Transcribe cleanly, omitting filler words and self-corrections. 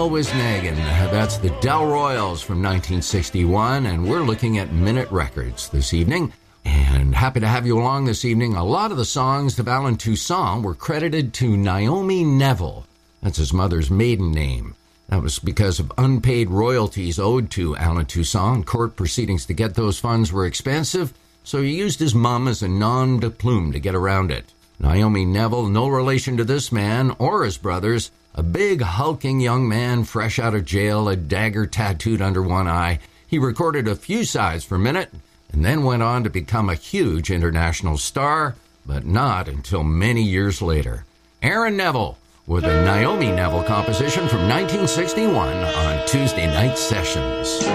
Wisnagan. That's the Del Royals from 1961, and we're looking at Minute Records this evening. And happy to have you along this evening. A lot of the songs of Alan Toussaint were credited to Naomi Neville. That's his mother's maiden name. That was because of unpaid royalties owed to Alan Toussaint. Court proceedings to get those funds were expensive, so he used his mom as a nom de plume to get around it. Naomi Neville, no relation to this man or his brothers, a big, hulking young man fresh out of jail, a dagger tattooed under one eye. He recorded a few sides per minute and then went on to become a huge international star, but not until many years later. Aaron Neville with a Naomi Neville composition from 1961 on Tuesday Night Sessions.